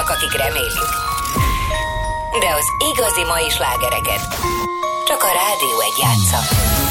Vannak, akik remélik. De az igazi mai slágereket csak a Rádió 1 játsza.